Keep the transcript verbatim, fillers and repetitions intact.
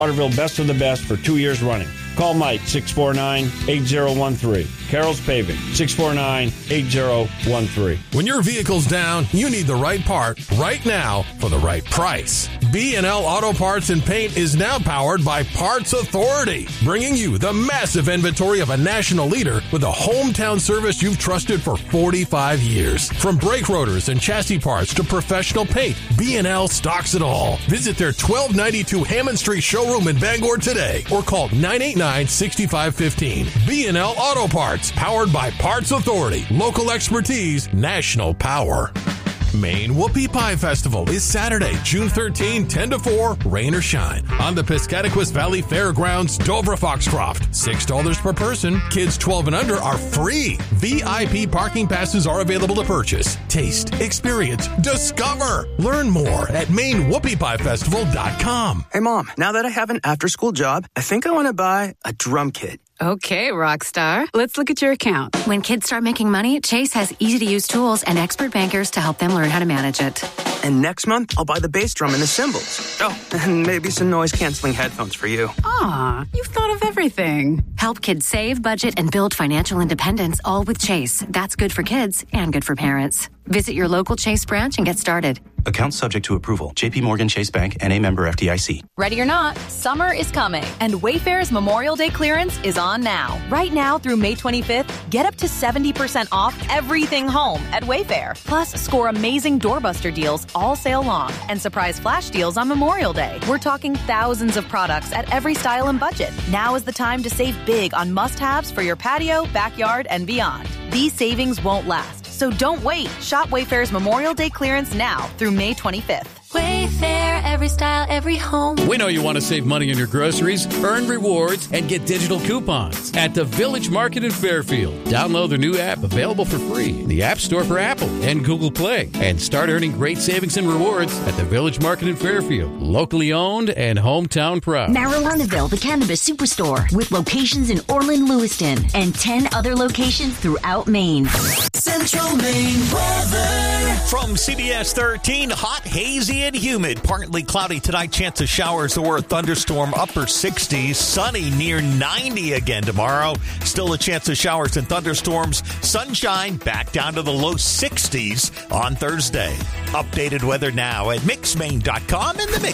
Waterville Best of the Best for two years running. Call Mike, six four nine, eight zero one three. Carroll's Paving, six four nine, eight zero one three. When your vehicle's down, you need the right part right now for the right price. B and L Auto Parts and Paint is now powered by Parts Authority, bringing you the massive inventory of a national leader with a hometown service you've trusted for forty-five years. From brake rotors and chassis parts to professional paint, B and L stocks it all. Visit their twelve ninety-two Hammond Street showroom in Bangor today or call nine eight nine, six five one five. B and L Auto Parts, powered by Parts Authority. Local expertise, national power. Maine Whoopie Pie Festival is Saturday, June thirteenth, ten to four, rain or shine, on the Piscataquis Valley Fairgrounds, Dover Foxcroft. six dollars per person. Kids twelve and under are free. V I P parking passes are available to purchase. Taste, experience, discover. Learn more at Maine Whoopie Pie Festival dot com. Hey, Mom, now that I have an after-school job, I think I want to buy a drum kit. Okay, Rockstar. Let's look at your account. When kids start making money, Chase has easy-to-use tools and expert bankers to help them learn how to manage it. And next month, I'll buy the bass drum and the cymbals. Oh, and maybe some noise-canceling headphones for you. Aw, you've thought of everything. Help kids save, budget, and build financial independence, all with Chase. That's good for kids and good for parents. Visit your local Chase branch and get started. Account subject to approval. J P Morgan Chase Bank, N A member F D I C. Ready or not, summer is coming, and Wayfair's Memorial Day clearance is on now. Right now through May twenty-fifth, get up to seventy percent off everything home at Wayfair. Plus, score amazing doorbuster deals all sale long and surprise flash deals on Memorial Day. We're talking thousands of products at every style and budget. Now is the time to save big on must-haves for your patio, backyard, and beyond. These savings won't last, so don't wait. Shop Wayfair's Memorial Day clearance now through May twenty-fifth. Wayfair, every style, every home. We know you want to save money on your groceries, earn rewards, and get digital coupons at the Village Market in Fairfield. Download the new app available for free in the App Store for Apple and Google Play. And start earning great savings and rewards at the Village Market in Fairfield. Locally owned and hometown proud. Marijuanaville, the Cannabis Superstore, with locations in Orland, Lewiston, and ten other locations throughout Maine. Central Maine weather. From C B S thirteen, hot, hazy, and humid. Partly cloudy tonight, chance of showers or a thunderstorm, upper sixties. Sunny near ninety again tomorrow. Still a chance of showers and thunderstorms. Sunshine back down to the low sixties on Thursday. Updated weather now at mix maine dot com and the Mix